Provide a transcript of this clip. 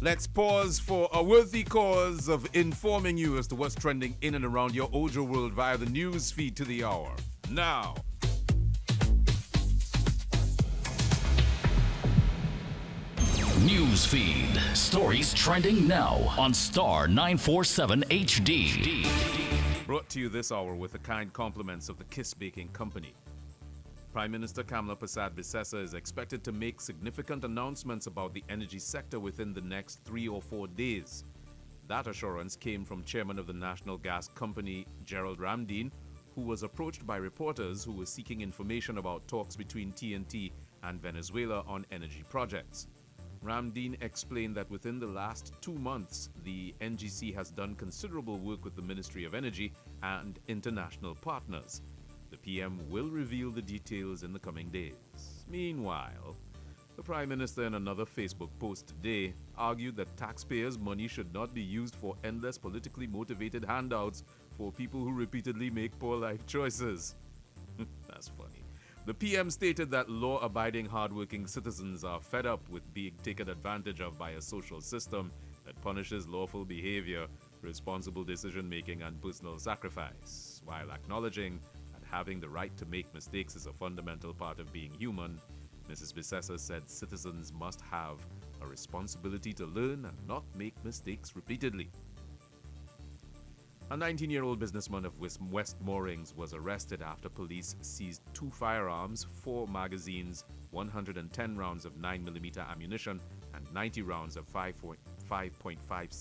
Let's pause for a worthy cause of informing you as to what's trending in and around your Ojo world via the news feed to the hour. Now, Newsfeed. Stories trending now on Star 947 HD. brought to you this hour with the kind compliments of the Kiss Baking Company. Prime Minister Kamla Persad-Bissessar is expected to make significant announcements about the energy sector within the next 3 or 4 days. That assurance came from Chairman of the National Gas Company, Gerald Ramdeen, who was approached by reporters who were seeking information about talks between TNT and Venezuela on energy projects. Ramdeen explained that within the last 2 months, the NGC has done considerable work with the Ministry of Energy and international partners. The PM will reveal the details in the coming days. Meanwhile, the Prime Minister in another Facebook post today argued that taxpayers' money should not be used for endless politically motivated handouts for people who repeatedly make poor life choices. That's funny. The PM stated that law-abiding, hardworking citizens are fed up with being taken advantage of by a social system that punishes lawful behavior, responsible decision-making, and personal sacrifice, while acknowledging that having the right to make mistakes is a fundamental part of being human. Mrs. Bissessar said citizens must have a responsibility to learn and not make mistakes repeatedly. A 19-year-old businessman of West Moorings was arrested after police seized 2 firearms, 4 magazines, 110 rounds of 9mm ammunition, and 90 rounds of 5.56